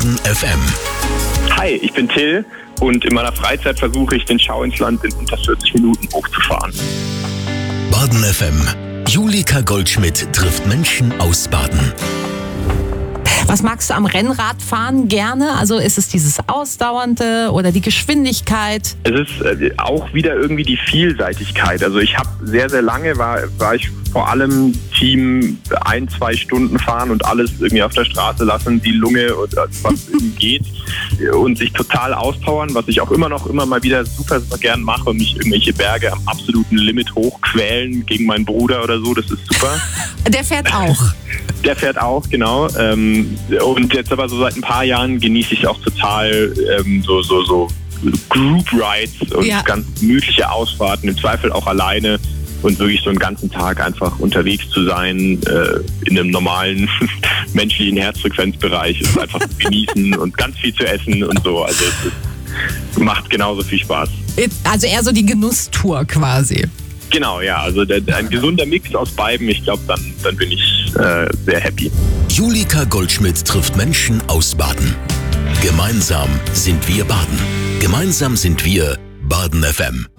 Baden FM. Hi, ich bin Till und in meiner Freizeit versuche ich, den Schau ins Land in unter 40 Minuten hochzufahren. Baden FM. Julika Goldschmidt trifft Menschen aus Baden. Was magst du am Rennradfahren gerne? Also ist es dieses Ausdauernde oder die Geschwindigkeit? Es ist auch wieder irgendwie die Vielseitigkeit. Also ich habe sehr, sehr lange war ich vor allem Team 1-2 Stunden fahren und alles irgendwie auf der Straße lassen, die Lunge und was geht und sich total auspowern, was ich auch immer mal wieder super, super gern mache und mich irgendwelche Berge am absoluten Limit hochquälen gegen meinen Bruder oder so, das ist super. Der fährt auch. Der fährt auch, genau. Und jetzt aber so seit ein paar Jahren genieße ich auch total so Group Rides und ganz gemütliche Ausfahrten, im Zweifel auch alleine und wirklich so einen ganzen Tag einfach unterwegs zu sein, in einem normalen menschlichen Herzfrequenzbereich und einfach zu genießen und ganz viel zu essen und so. Also es macht genauso viel Spaß. Also eher so die Genusstour quasi. Genau, ja, also ein gesunder Mix aus beiden, ich glaube, dann bin ich sehr happy. Julika Goldschmidt trifft Menschen aus Baden. Gemeinsam sind wir Baden. Gemeinsam sind wir Baden FM.